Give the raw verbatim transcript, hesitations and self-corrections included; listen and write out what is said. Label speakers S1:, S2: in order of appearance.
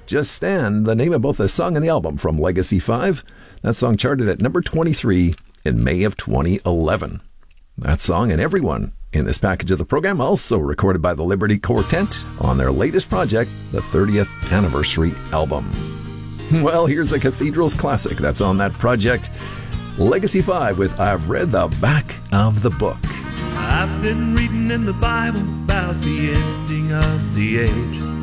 S1: Just Stand, the name of both the song and the album from Legacy five. That song charted at number twenty-three in May of twenty eleven. That song and everyone in this package of the program also recorded by the Liberty Quartet on their latest project, the thirtieth Anniversary album. Well, here's a Cathedrals classic that's on that project. Legacy five with I've Read the Back of the Book.
S2: I've been reading in the Bible about the ending of the age.